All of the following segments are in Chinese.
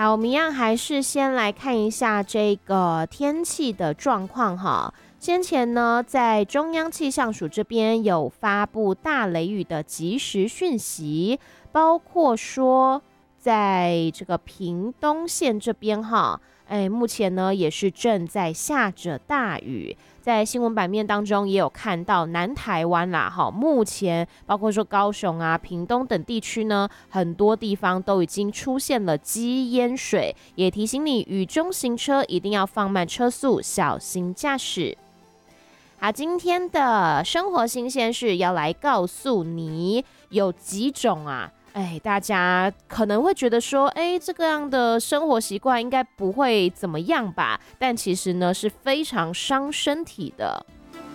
好，我们一样还是先来看一下这个天气的状况哈。先前呢，在中央气象署这边有发布大雷雨的即时讯息，包括说在这个屏东县这边哈，目前呢也是正在下着大雨。在新闻版面当中也有看到南台湾啦，目前包括说高雄啊、屏东等地区呢，很多地方都已经出现了积淹水，也提醒你雨中行车一定要放慢车速，小心驾驶。好，今天的生活新鲜事要来告诉你有几种啊。大家可能会觉得说，这个样的生活习惯应该不会怎么样吧？但其实呢，是非常伤身体的。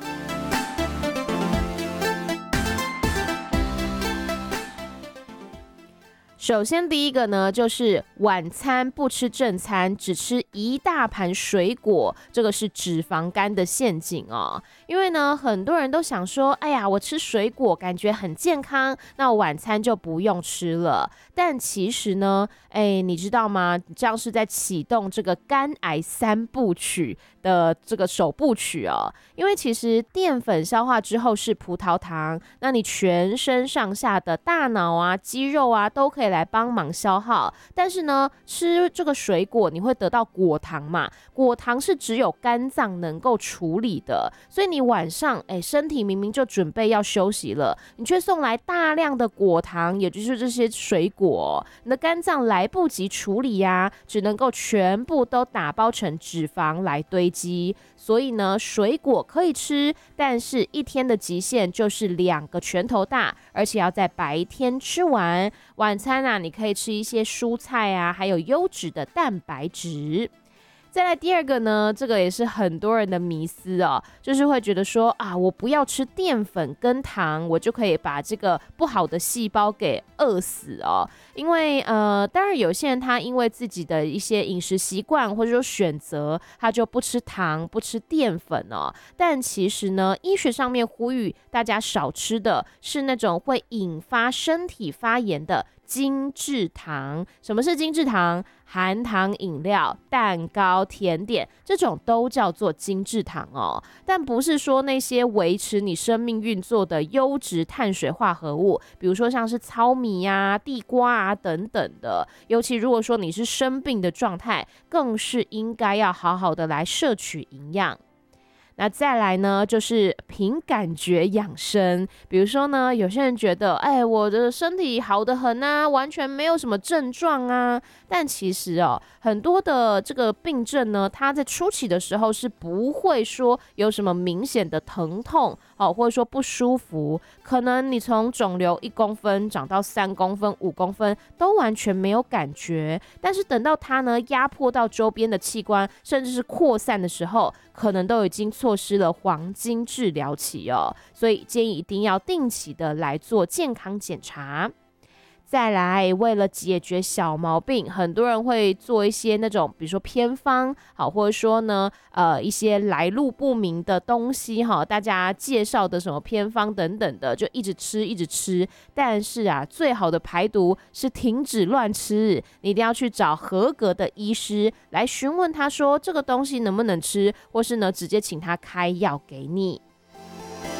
首先第一个呢，就是晚餐不吃正餐，只吃一大盘水果，这个是脂肪肝的陷阱哦。因为呢，很多人都想说，哎呀，我吃水果感觉很健康，那晚餐就不用吃了。但其实呢，你知道吗？这样是在启动这个肝癌3部曲的这个首部曲哦。因为其实淀粉消化之后是葡萄糖，那你全身上下的大脑啊、肌肉啊都可以来帮忙消耗。但是呢，吃这个水果你会得到果糖嘛？果糖是只有肝脏能够处理的，所以你晚上身体明明就准备要休息了，你却送来大量的果糖，也就是这些水果，你的肝脏来不及处理啊，只能够全部都打包成脂肪来堆积。所以呢，水果可以吃，但是一天的极限就是2个拳头大，而且要在白天吃完。晚餐啊，你可以吃一些蔬菜啊，还有优质的蛋白质。再来第二个呢，这个也是很多人的迷思哦，就是会觉得说啊，我不要吃淀粉跟糖，我就可以把这个不好的细胞给饿死哦。因为当然有些人他因为自己的一些饮食习惯或者说选择，他就不吃糖、不吃淀粉哦。但其实呢，医学上面呼吁大家少吃的是那种会引发身体发炎的精制糖。什么是精制糖？含糖饮料、蛋糕、甜点，这种都叫做精制糖哦。但不是说那些维持你生命运作的优质碳水化合物，比如说像是糙米啊、地瓜啊等等的。尤其如果说你是生病的状态，更是应该要好好的来摄取营养。那再来呢，就是凭感觉养生。比如说呢，有些人觉得，我的身体好得很啊，完全没有什么症状啊。但其实很多的这个病症呢，它在初期的时候是不会说有什么明显的疼痛，或者说不舒服。可能你从肿瘤1公分长到3公分、5公分，都完全没有感觉。但是等到它呢压迫到周边的器官，甚至是扩散的时候，可能都已经错失了黄金治疗期哦。所以建议一定要定期的来做健康检查。再来，为了解决小毛病，很多人会做一些那种，比如说偏方，或者说呢，一些来路不明的东西，大家介绍的什么偏方等等的，就一直吃，一直吃。但是啊，最好的排毒是停止乱吃，你一定要去找合格的医师来询问他说这个东西能不能吃，或是呢直接请他开药给你。